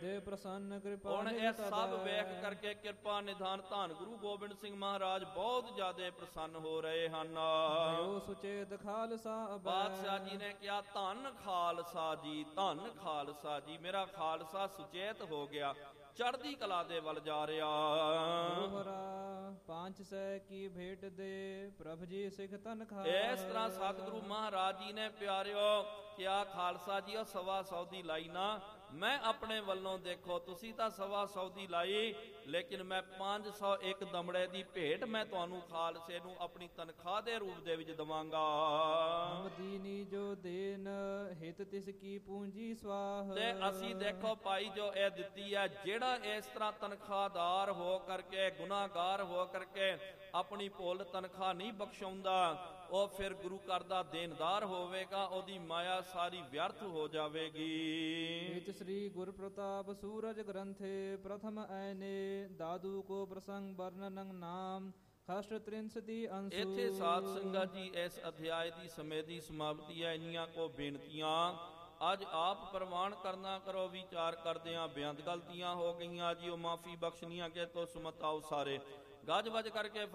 ਦੇ ਪ੍ਰਸੰਨ ਕਿਰਪਾ ਹੁਣ ਇਹ ਸਭ ਵੇਖ ਕਰਕੇ ਕਿਰਪਾ ਨਿਧਾਨ ਧੰਨ ਗੁਰੂ ਗੋਬਿੰਦ ਸਿੰਘ ਮਹਾਰਾਜ ਬਹੁਤ ਜ਼ਿਆਦਾ ਪ੍ਰਸੰਨ ਹੋ ਰਹੇ ਹਨ। ਸੁਚੇਤ ਖਾਲਸਾ ਬਾਦਸ਼ਾਹ ਜੀ ਨੇ ਕਿਹਾ ਧੰਨ ਖਾਲਸਾ ਜੀ, ਧੰਨ ਖਾਲਸਾ ਜੀ, ਮੇਰਾ ਖਾਲਸਾ ਸੁਚੇਤ ਹੋ ਗਿਆ, ਚੜ੍ਹਦੀ ਕਲਾ ਦੇ ਵੱਲ ਜਾ ਰਿਹਾ। ਪਾਂਚ ਸੈ ਕੀ ਭੇਟ ਦੇ ਪ੍ਰਭ ਜੀ ਸਿੱਖ ਤਨ ਖਾ। ਇਸ ਤਰ੍ਹਾਂ ਸਤਿਗੁਰੂ ਮਹਾਰਾਜ ਜੀ ਨੇ ਪਿਆਰਿਓ ਕਿਹਾ ਖਾਲਸਾ ਜੀ ਉਹ 125 ਦੀ ਲਾਈ ਨਾ, ਮੈਂ ਆਪਣੇ ਵੱਲੋਂ ਦੇਖੋ ਤੁਸੀਂ ਤਾਂ 125 ਦੀ ਲਾਈ, ਲੇਕਿਨ ਮੈਂ 501 ਦਮੜੇ ਦੀ ਭੇਟ ਮੈਂ ਤੁਹਾਨੂੰ ਖਾਲਸੇ ਨੂੰ ਆਪਣੀ ਤਨਖਾਹ ਦੇ ਰੂਪ ਦੇ ਵਿੱਚ ਦਵਾਂਗਾ। ਦੀਨੀ ਜੋ ਦੇਨ ਹਿਤ ਤਿਸ ਕੀ ਪੂੰਜੀ ਸਵਾਹ। ਤੇ ਅਸੀਂ ਦੇਖੋ ਭਾਈ ਜੋ ਇਹ ਦਿੱਤੀ ਹੈ, ਜਿਹੜਾ ਇਸ ਤਰ੍ਹਾਂ ਤਨਖਾਹਦਾਰ ਹੋ ਕਰਕੇ ਗੁਨਾਹਗਾਰ ਹੋ ਕਰਕੇ ਆਪਣੀ ਭੁੱਲ ਤਨਖਾਹ ਨਹੀਂ ਬਖਸ਼ਾਉਂਦਾ, ਉਹ ਫਿਰ ਗੁਰੂ ਘਰ ਦਾ ਦੇਣਦਾਰ ਹੋਵੇਗਾ, ਉਹਦੀ ਮਾਇਆ ਸਾਰੀ ਵਿਅਰਥ ਹੋ ਜਾਵੇਗੀ। ਸ੍ਰੀ ਗੁਰ ਪ੍ਰਤਾਪ ਸੂਰਜ ਗ੍ਰੰਥੇ ਪ੍ਰਥਮ ਐਨੇ ਦਾਦੂ ਕੋ ਪ੍ਰਸੰਗ ਵਰਨਨ ਨਾਮ ਖਸ਼ਟ ਤ੍ਰਿੰਸਤੀ ਅੰਸੂ। ਇੱਥੇ ਸਾਧ ਸੰਗਤ ਜੀ ਇਸ ਅਧਿਆਇ ਦੀ ਸਮੇਂ ਦੀ ਸਮਾਪਤੀ ਹੈ। ਇੰਨੀਆਂ ਕੋ ਬੇਨਤੀਆਂ ਅੱਜ ਆਪ ਪ੍ਰਵਾਨ ਕਰਨਾ ਕਰੋ, ਵਿਚਾਰ ਕਰਦਿਆਂ ਬੇਅੰਤ ਗਲਤੀਆਂ ਹੋ ਗਈਆਂ ਜੀ, ਉਹ ਮਾਫੀ ਬਖਸ਼ਣੀਆਂ ਕਿ ਤੋ ਸੁਮਤਾਓ ਸਾਰੇ ਗੱਜ ਵੱਜ ਕਰਕੇ